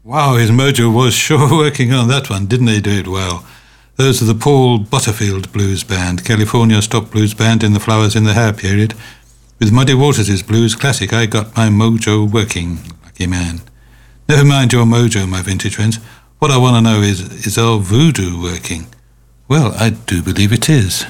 Wow, his mojo was sure working on that one. Didn't he do it well? Those are the Paul Butterfield Blues Band, California's top blues band in the Flowers in the Hair period. With Muddy Waters' blues classic, I Got My Mojo Working. Lucky man. Never mind your mojo, my vintage friends. What I want to know is our voodoo working? Well, I do believe it is.